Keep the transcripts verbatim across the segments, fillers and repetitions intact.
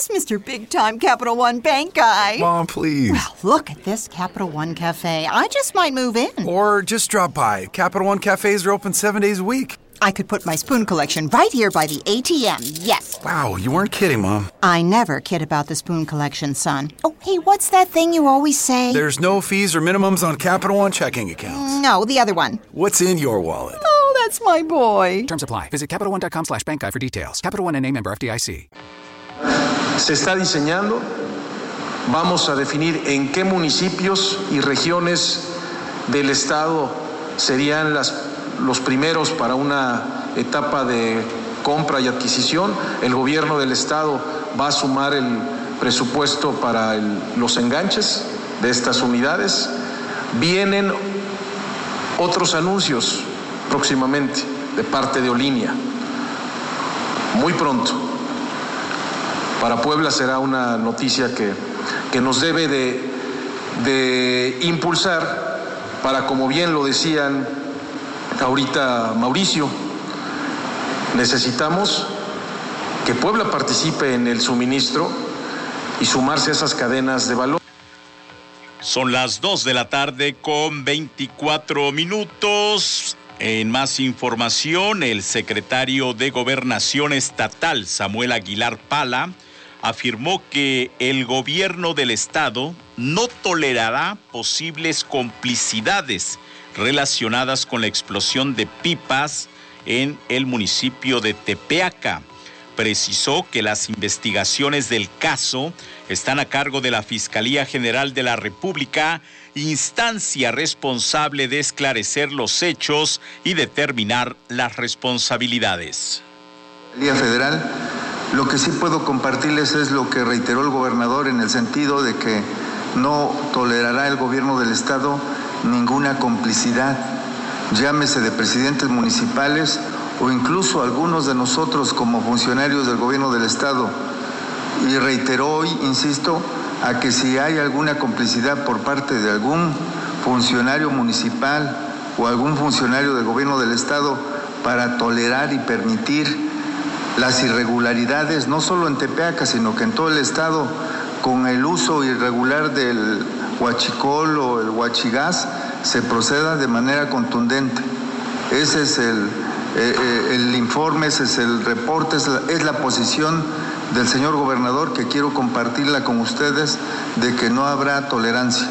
is Mister Big Time Capital One Bank guy. Mom, please. Well, look at this Capital One Cafe. I just might move in. Or just drop by. Capital One cafes are open seven days a week. I could put my spoon collection right here by the A T M, yes. Wow, you weren't kidding, Mom. I never kid about the spoon collection, son. Oh, hey, what's that thing you always say? There's no fees or minimums on Capital One checking accounts. No, the other one. What's in your wallet? Oh, that's my boy. Terms apply. Visit CapitalOne.com slash bank guide for details. Capital One N A member F D I C. Se está diseñando. Vamos a definir en qué municipios y regiones del estado serían las, los primeros para una etapa de compra y adquisición. El gobierno del estado va a sumar el presupuesto para el, los enganches de estas unidades. Vienen otros anuncios próximamente de parte de Olinia. Muy pronto. Para Puebla será una noticia que, que nos debe de, de impulsar para, como bien lo decían ahorita Mauricio, necesitamos que Puebla participe en el suministro y sumarse a esas cadenas de valor. Son las dos de la tarde con veinticuatro minutos. En más información, el secretario de Gobernación Estatal, Samuel Aguilar Pala, afirmó que el gobierno del estado no tolerará posibles complicidades relacionadas con la explosión de pipas en el municipio de Tepeaca. Precisó que las investigaciones del caso están a cargo de la Fiscalía General de la República, instancia responsable de esclarecer los hechos y determinar las responsabilidades. Fiscalía Federal, lo que sí puedo compartirles es lo que reiteró el gobernador en el sentido de que no tolerará el gobierno del estado ninguna complicidad, llámese de presidentes municipales o incluso algunos de nosotros como funcionarios del gobierno del estado. Y reiteró hoy, insisto, a que si hay alguna complicidad por parte de algún funcionario municipal o algún funcionario del gobierno del estado para tolerar y permitir las irregularidades, no solo en Tepeaca, sino que en todo el estado, con el uso irregular del huachicol o el huachigás, se proceda de manera contundente. Ese es el, eh, el informe, ese es el reporte, es la, es la posición del señor gobernador que quiero compartirla con ustedes, de que no habrá tolerancia.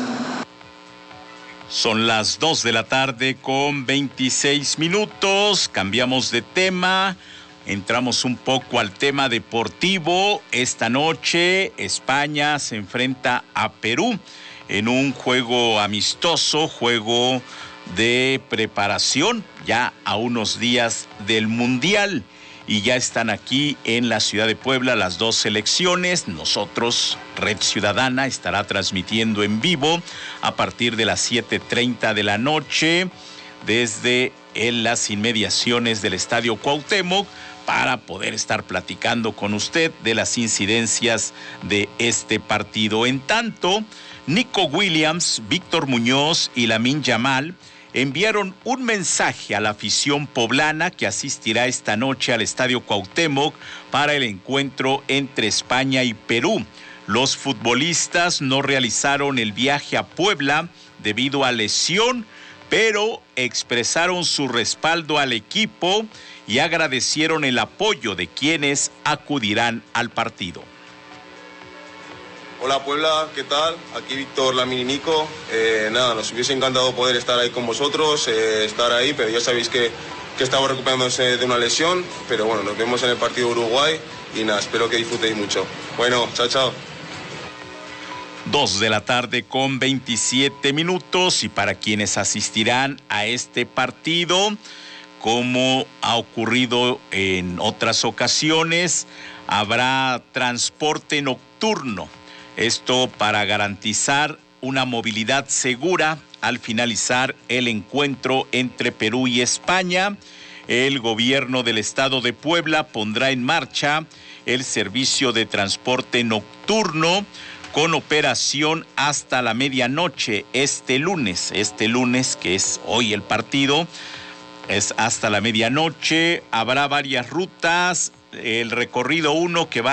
Son las dos de la tarde con veintiséis minutos, cambiamos de tema. Entramos un poco al tema deportivo. Esta noche España se enfrenta a Perú en un juego amistoso, juego de preparación ya a unos días del Mundial. Y ya están aquí en la ciudad de Puebla las dos selecciones. Nosotros, Red Ciudadana, estará transmitiendo en vivo a partir de las siete treinta de la noche desde en las inmediaciones del Estadio Cuauhtémoc, para poder estar platicando con usted de las incidencias de este partido. En tanto, Nico Williams, Víctor Muñoz y Lamine Yamal enviaron un mensaje a la afición poblana que asistirá esta noche al Estadio Cuauhtémoc para el encuentro entre España y Perú. Los futbolistas no realizaron el viaje a Puebla debido a lesión, pero expresaron su respaldo al equipo y agradecieron el apoyo de quienes acudirán al partido. Hola Puebla, ¿qué tal? Aquí Víctor, Lamine y Nico. Eh, nada, nos hubiese encantado poder estar ahí con vosotros, eh, estar ahí, pero ya sabéis que, que estamos recuperándose de una lesión, pero bueno, nos vemos en el partido de Uruguay y nada, espero que disfrutéis mucho. Bueno, chao, chao. Dos de la tarde con veintisiete minutos, y para quienes asistirán a este partido, como ha ocurrido en otras ocasiones, habrá transporte nocturno. Esto para garantizar una movilidad segura al finalizar el encuentro entre Perú y España. El gobierno del estado de Puebla pondrá en marcha el servicio de transporte nocturno con operación hasta la medianoche este lunes. Este lunes, que es hoy el partido, es hasta la medianoche. Habrá varias rutas. El recorrido uno que va